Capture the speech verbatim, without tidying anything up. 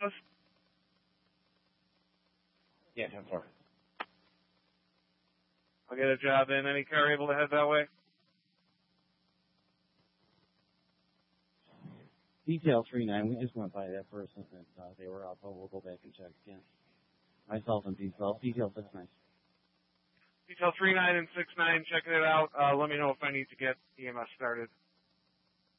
office? Yeah, ten four. I'll get a job in. Any car able to head that way? Detail three nine, we just went by that person and uh, they were up, but we'll go back and check again. Myself and detail, detail six nine. Detail three nine and six nine, checking it out. Uh, let me know if I need to get E M S started.